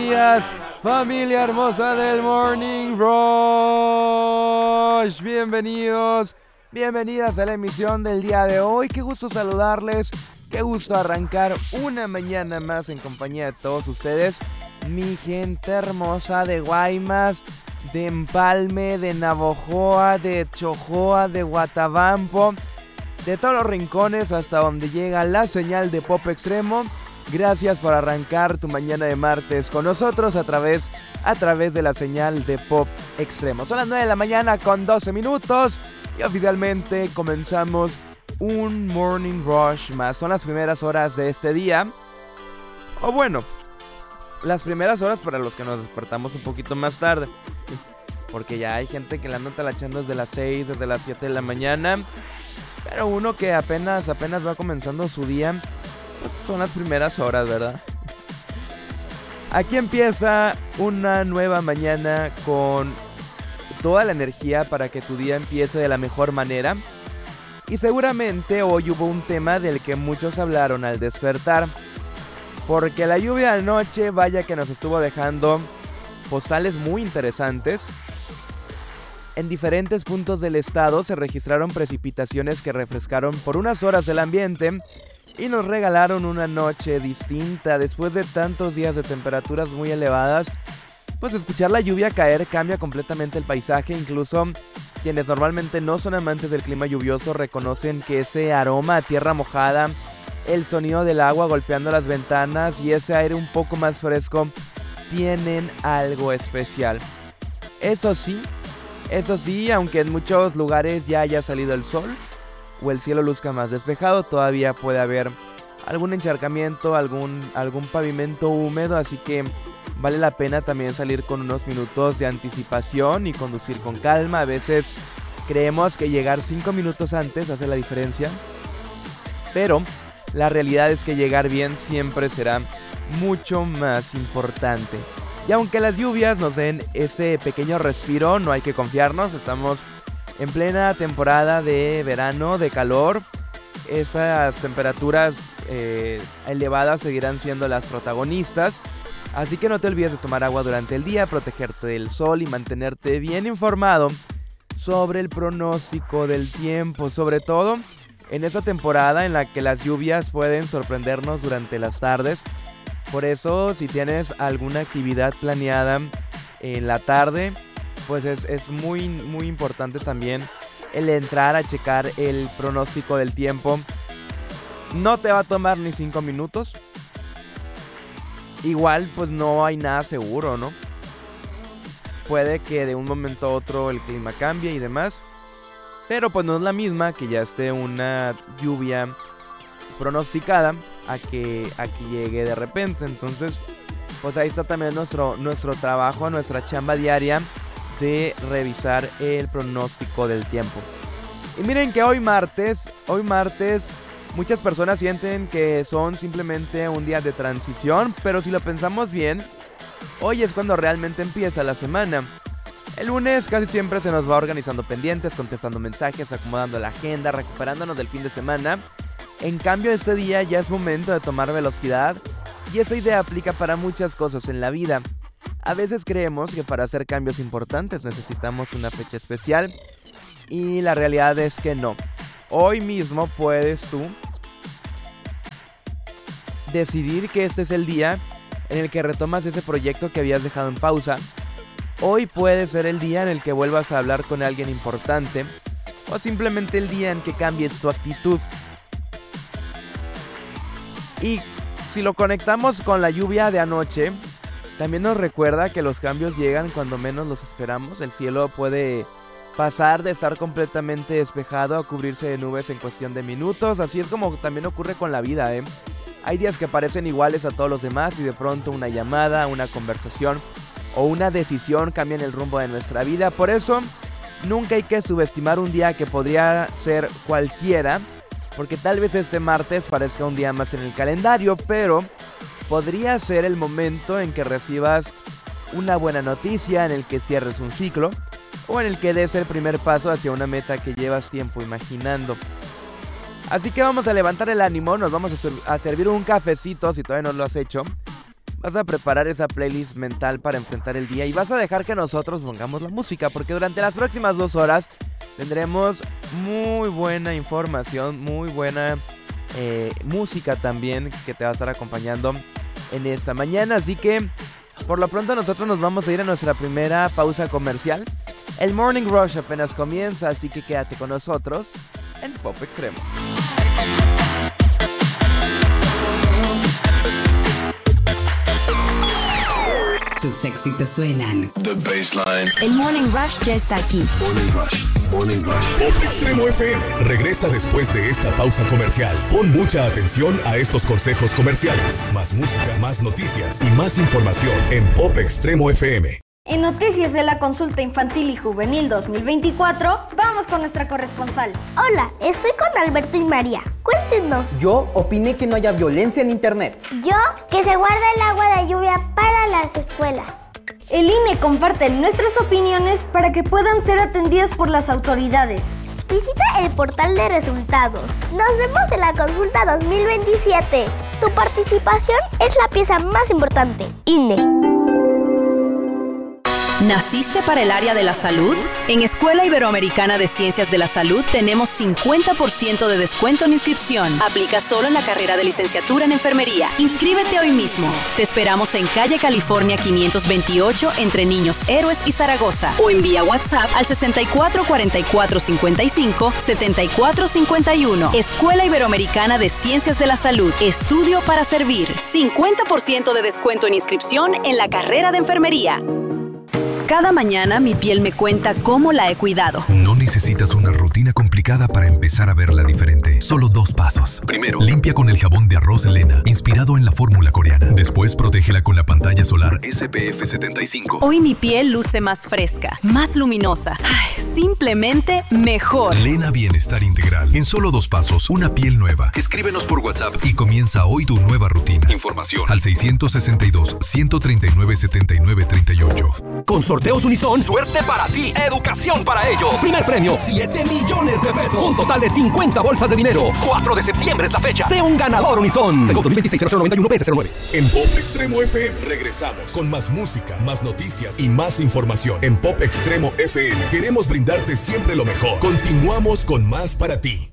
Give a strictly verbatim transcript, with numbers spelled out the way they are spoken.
Días, familia hermosa del Morning Rush. Bienvenidos, bienvenidas a la emisión del día de hoy. Qué gusto saludarles, qué gusto arrancar una mañana más en compañía de todos ustedes. Mi gente hermosa de Guaymas, de Empalme, de Navojoa, de Chojoa, de Guatabampo, de todos los rincones hasta donde llega la señal de Pop Extremo. Gracias por arrancar tu mañana de martes con nosotros a través, a través de la señal de Pop Extremo. Son las nueve de la mañana con doce minutos y oficialmente comenzamos un Morning Rush más. Son las primeras horas de este día. O bueno, las primeras horas para los que nos despertamos un poquito más tarde. Porque ya hay gente que la anda talachando desde las seis, desde las siete de la mañana. Pero uno que apenas, apenas va comenzando su día, pues son las primeras horas, ¿verdad? Aquí empieza una nueva mañana con toda la energía para que tu día empiece de la mejor manera. Y seguramente hoy hubo un tema del que muchos hablaron al despertar. Porque la lluvia anoche, vaya que nos estuvo dejando postales muy interesantes. En diferentes puntos del estado se registraron precipitaciones que refrescaron por unas horas el ambiente y nos regalaron una noche distinta. Después de tantos días de temperaturas muy elevadas, pues escuchar la lluvia caer cambia completamente el paisaje. Incluso quienes normalmente no son amantes del clima lluvioso reconocen que ese aroma a tierra mojada, el sonido del agua golpeando las ventanas y ese aire un poco más fresco tienen algo especial. Eso sí, eso sí, aunque en muchos lugares ya haya salido el sol o el cielo luzca más despejado, todavía puede haber algún encharcamiento, algún, algún pavimento húmedo, así que vale la pena también salir con unos minutos de anticipación y conducir con calma. A veces creemos que llegar cinco minutos antes hace la diferencia, pero la realidad es que llegar bien siempre será mucho más importante. Y aunque las lluvias nos den ese pequeño respiro, no hay que confiarnos. Estamos en plena temporada de verano, de calor. Estas temperaturas eh, elevadas seguirán siendo las protagonistas. Así que no te olvides de tomar agua durante el día, protegerte del sol y mantenerte bien informado sobre el pronóstico del tiempo. Sobre todo en esta temporada en la que las lluvias pueden sorprendernos durante las tardes. Por eso, si tienes alguna actividad planeada en la tarde, pues es, es muy, muy importante también el entrar a checar el pronóstico del tiempo. No te va a tomar ni cinco minutos. Igual, pues no hay nada seguro, ¿no? Puede que de un momento a otro el clima cambie y demás. Pero pues no es la misma que ya esté una lluvia pronosticada a que, a que llegue de repente. Entonces, pues ahí está también nuestro, nuestro trabajo, nuestra chamba diaria de revisar el pronóstico del tiempo. Y miren que hoy martes, hoy martes, muchas personas sienten que son simplemente un día de transición, pero si lo pensamos bien, hoy es cuando realmente empieza la semana. El lunes casi siempre se nos va organizando pendientes, contestando mensajes, acomodando la agenda, recuperándonos del fin de semana. En cambio, este día ya es momento de tomar velocidad y esa idea aplica para muchas cosas en la vida. A veces creemos que para hacer cambios importantes necesitamos una fecha especial y la realidad es que no. Hoy mismo puedes tú decidir que este es el día en el que retomas ese proyecto que habías dejado en pausa. Hoy puede ser el día en el que vuelvas a hablar con alguien importante o simplemente el día en que cambies tu actitud. Y si lo conectamos con la lluvia de anoche, también nos recuerda que los cambios llegan cuando menos los esperamos. El cielo puede pasar de estar completamente despejado a cubrirse de nubes en cuestión de minutos. Así es como también ocurre con la vida, ¿eh? Hay días que parecen iguales a todos los demás y de pronto una llamada, una conversación o una decisión cambian el rumbo de nuestra vida. Por eso, nunca hay que subestimar un día que podría ser cualquiera, porque tal vez este martes parezca un día más en el calendario, pero podría ser el momento en que recibas una buena noticia, en el que cierres un ciclo o en el que des el primer paso hacia una meta que llevas tiempo imaginando. Así que vamos a levantar el ánimo, nos vamos a, ser- a servir un cafecito si todavía no lo has hecho. vas a preparar esa playlist mental para enfrentar el día y vas a dejar que nosotros pongamos la música, porque durante las próximas dos horas tendremos muy buena información, muy buena eh, música también que te va a estar acompañando en esta mañana. Así que por lo pronto nosotros nos vamos a ir a nuestra primera pausa comercial. El Morning Rush apenas comienza, así que quédate con nosotros en Pop Extremo. Tus éxitos suenan. The Baseline. El Morning Rush ya está aquí. Morning Rush. Morning Rush. Pop Extremo F M regresa después de esta pausa comercial. Pon mucha atención a estos consejos comerciales. Más música, más noticias y más información en Pop Extremo F M. En Noticias de la Consulta Infantil y Juvenil dos mil veinticuatro, vamos con nuestra corresponsal. Hola, estoy con Alberto y María. Cuéntenos. Yo opiné que no haya violencia en internet. Yo, que se guarda el agua de lluvia para las escuelas. El I N E comparte nuestras opiniones para que puedan ser atendidas por las autoridades. Visita el portal de resultados. Nos vemos en la consulta dos mil veintisiete. Tu participación es la pieza más importante. I N E. ¿Naciste para el área de la salud? En Escuela Iberoamericana de Ciencias de la Salud tenemos cincuenta por ciento de descuento en inscripción. Aplica solo en la carrera de licenciatura en enfermería. Inscríbete hoy mismo. Te esperamos en calle California quinientos veintiocho entre Niños Héroes y Zaragoza. O envía WhatsApp al sesenta y cuatro cuarenta y cuatro cincuenta y cinco setenta y cuatro cincuenta y uno. Escuela Iberoamericana de Ciencias de la Salud. Estudio para servir. cincuenta por ciento de descuento en inscripción en la carrera de enfermería. Cada mañana mi piel me cuenta cómo la he cuidado. No necesitas una rutina complicada para empezar a verla diferente. Solo dos pasos. Primero, limpia con el jabón de arroz Elena, inspirado en la fórmula coreana. Después, protégela con la pantalla solar S P F setenta y cinco. Hoy mi piel luce más fresca, más luminosa. Ay, simplemente mejor. Lena Bienestar Integral. En solo dos pasos, una piel nueva. Escríbenos por WhatsApp y comienza hoy tu nueva rutina. Información al seiscientos sesenta y dos, ciento treinta y nueve, setenta y nueve, treinta y ocho. Con Sorteos Unison, suerte para ti, educación para ellos. Primer premio, siete millones de pesos. Un total de cincuenta bolsas de dinero. cuatro de septiembre es la fecha. Sé un ganador Unison. Segundo dos mil veintiséis, cero cero noventa y uno P S cero nueve. En Pop Extremo F M regresamos con más música, más noticias y más información. En Pop Extremo F M queremos brindarte siempre lo mejor. Continuamos con más para ti.